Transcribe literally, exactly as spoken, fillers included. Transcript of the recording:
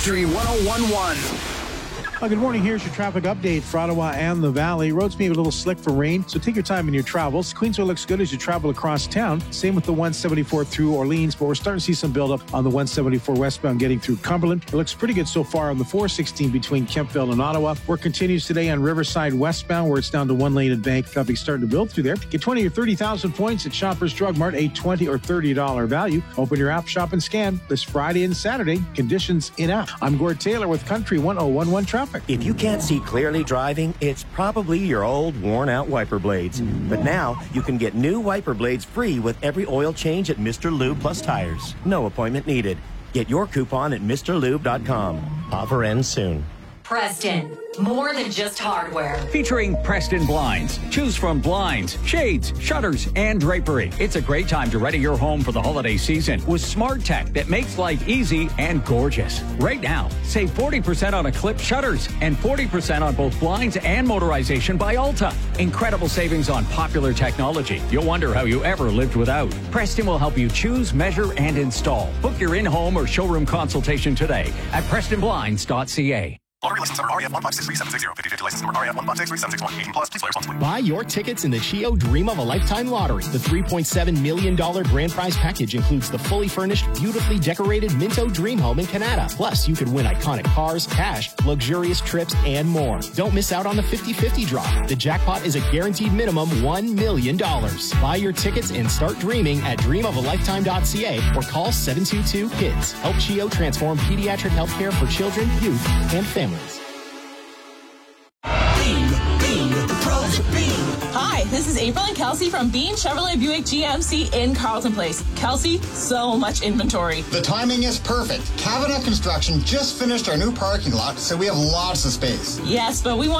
Country one oh one point one. Uh, good morning. Here's your traffic update for Ottawa and the Valley. Roads may be a little slick for rain, so take your time in your travels. Queensway looks good as you travel across town. Same with the one seventy-four through Orleans, but we're starting to see some buildup on the one seventy-four westbound getting through Cumberland. It looks pretty good so far on the four sixteen between Kempville and Ottawa. Work continues today on Riverside westbound, where it's down to one lane at bank. Traffic starting to build through there. Get twenty or thirty thousand points at Shoppers Drug Mart, a twenty or thirty dollars value. Open your app, shop, and scan this Friday and Saturday. Conditions in app. I'm Gord Taylor with Country one oh one one Traffic. If you can't see clearly driving, it's probably your old worn-out wiper blades. But now you can get new wiper blades free with every oil change at Mister Lube Plus Tires. No appointment needed. Get your coupon at Mr Lube dot com. Offer ends soon. Preston, more than just hardware. Featuring Preston Blinds. Choose from blinds, shades, shutters, and drapery. It's a great time to ready your home for the holiday season with smart tech that makes life easy and gorgeous. Right now, save forty percent on Eclipse shutters and forty percent on both blinds and motorization by Alta. Incredible savings on popular technology. You'll wonder how you ever lived without. Preston will help you choose, measure, and install. Book your in-home or showroom consultation today at preston blinds dot c a. Lottery license number R E F one five six three seven six zero. fifty fifty license number R E F one five six three seven six one. eighteen plus. Please play responsibly. Buy your tickets in the C H I O Dream of a Lifetime Lottery. The three point seven million dollars grand prize package includes the fully furnished, beautifully decorated Minto Dream Home in Canada. Plus, you could win iconic cars, cash, luxurious trips, and more. Don't miss out on the fifty fifty draw. The jackpot is a guaranteed minimum one million dollars. Buy your tickets and start dreaming at dream of a lifetime dot c a or call seven two two KIDS. Help C H I O transform pediatric healthcare for children, youth, and families. Hi, this is April and Kelsey from Bean Chevrolet Buick G M C in Carlton Place. Kelsey, so much inventory. The timing is perfect. Cabinet Construction just finished our new parking lot, so we have lots of space. Yes, but we want